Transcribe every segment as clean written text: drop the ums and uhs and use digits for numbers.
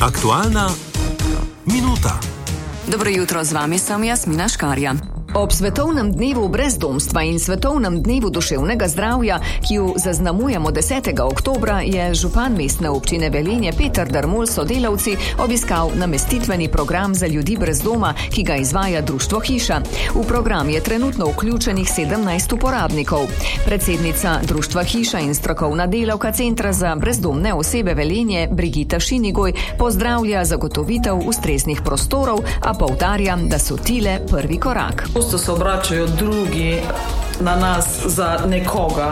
Aktualna minuta. Dobro jutro, z vami sem Jasmina Škarja. Ob svetovnem dnevu brezdomstva in svetovnem dnevu duševnega zdravja, ki ju zaznamujemo 10. oktobra, je župan mestne občine Velenje Peter Dermol s sodelavci obiskal namestitveni program za ljudi brez doma, ki ga izvaja Društvo Hiša. V program je trenutno vključenih 17 uporabnikov. Predsednica Društva Hiša in strokovna delavka Centra za brezdomne osebe Velenje Brigita Šinigoj pozdravlja zagotovitev ustreznih prostorov, a poudarja, da so tile prvi korak. Pogosto se obračajo drugi na nas za nekoga.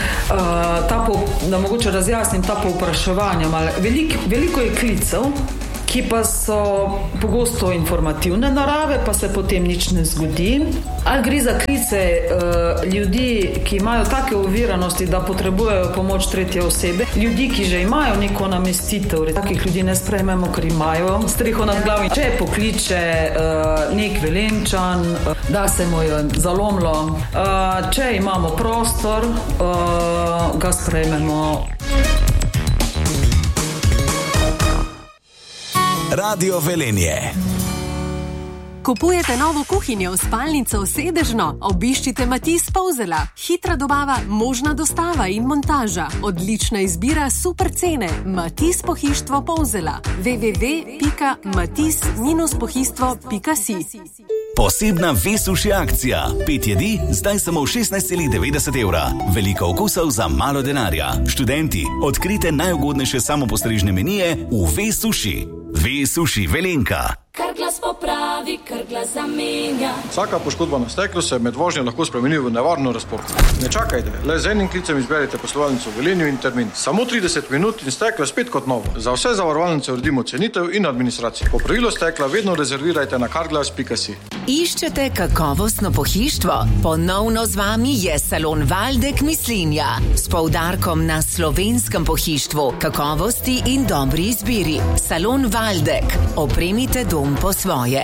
Da mogoče razjasnim ta povpraševanja. Veliko je klicev, ki pa so pogosto informativne narave, pa se potem nič ne zgodi. Ali gre za klice ljudi, ki imajo take oviranosti, da potrebujejo pomoč tretje osebe, ljudi, ki že imajo neko namestitev. Takih ljudi ne sprejmemo, ker imajo streho nad glavo. Če pokliče nek Velenčan, da se mu je zalomilo, če imamo prostor, ga sprejmemo. Radio Velenje. Kupujete novo kuhinjo, spalnico, sedežno? Obiščite Matiz Polzela. Hitra dobava, možna dostava in montaža. Odlična izbira, super cene. Matiz Pohištvo Polzela. www.matiz-pohištvo.si. Posebna V-suši akcija. 5 jedi, zdaj samo 16,90 evra. Veliko okusov za malo denarja. Študenti, odkrite najugodnejše samopostrežne menije v V-suši. V-suši Velenka. Kar glas popravi, kar glas zamenja. Vsaka poškodba na steklu se med vožnjo lahko spremeni v nevarno razpoko. Ne čakajte, le z enim klicem izberite poslovalnico v Velenju in termin. Samo 30 minut in steklo spet kot novo. Za vse zavarovalnice uredimo cenitev in administracijo. Popravilo stekla vedno rezervirajte na carglass.si. Iščete kakovostno pohištvo? Ponovno z vami je salon Valdek Mislinja. S poudarkom na slovenskem pohištvu, kakovosti in dobri izbiri. Salon Valdek. Opremite dom po svoje.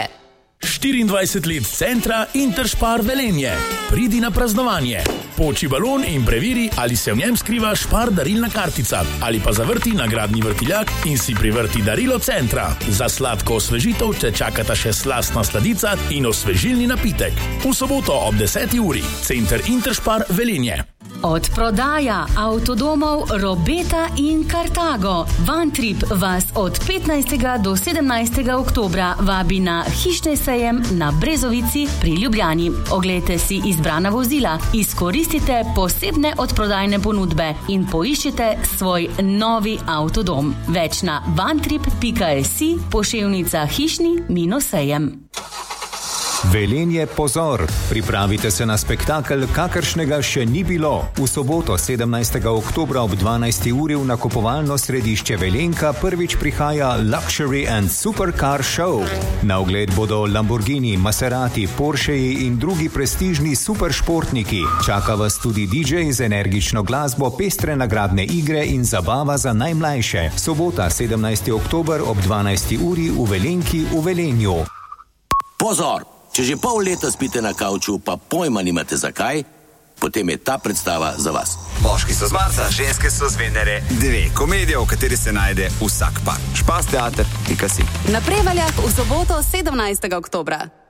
24 let Centra Interspar Velenje. Pridi na praznovanje. Poči balon in preveri, ali se v njem skriva Spar darilna kartica ali pa zavrti nagradni vrtiljak in si privrti darilo Centra. Za sladko osvežitev te čakata še slastna sladica in osvežilni napitek. V soboto ob 10. uri. Center Interspar Velenje. Odprodaja avtodomov Robeta in Kartago. Vantrip vas od 15. do 17. oktobra vabi na hišni sejem na Brezovici pri Ljubljani. Oglejte si izbrana vozila, izkoristite posebne odprodajne ponudbe in poiščite svoj novi avtodom. Več na vantrip.si // hišni -sejem. Velenje pozor, pripravite se na spektakel, kakršnega še ni bilo. V soboto 17. oktobra ob 12. uri v nakupovalno središče Velenka prvič prihaja Luxury and Supercar Show. Na ogled bodo Lamborghini, Maserati, Porscheji in drugi prestižni superšportniki. Čaka vas tudi DJ z energično glasbo, pestre nagradne igre in zabava za najmlajše. Sobota 17. oktober ob 12. uri v Velenki v Velenju. Pozor! Če že pol leta spite na kavču, pa pojma nimate zakaj, potem je ta predstava za vas. Moški so z Marsa, ženske so z Venere. 2 komedije, v kateri se najde vsak par. Špas teater.si. Na Prevaljah v soboto 17. oktobra.